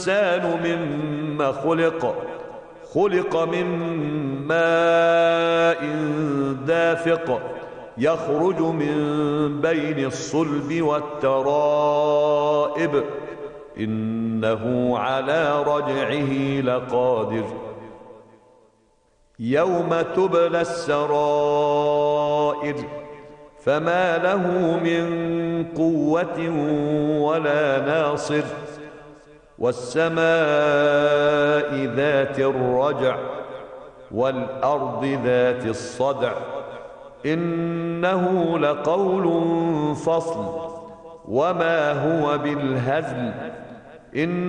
الإنسان مما خلق من ماء دافق يخرج من بين الصلب والترائب إنه على رجعه لقادر يوم تبلى السرائر فما له من قوة ولا ناصر والسماء ذات الرجع والأرض ذات الصدع إنه لقول فصل وما هو بالهزل